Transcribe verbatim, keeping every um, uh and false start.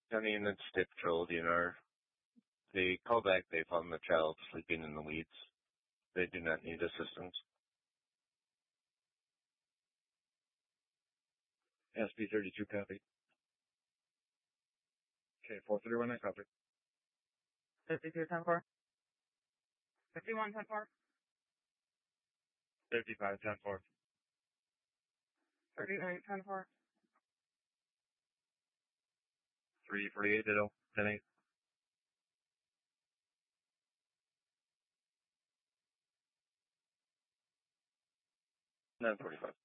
County units stay patrolled, you know. They call back, they found the child sleeping in the weeds. They do not need assistance. S P thirty-two copy. Okay, four thirty-one, I copy. fifty-two ten four. fifty-one ten four. fifty-five ten four. thirty-eight ten four. three forty-eight ditto, ten eight. nine forty-five.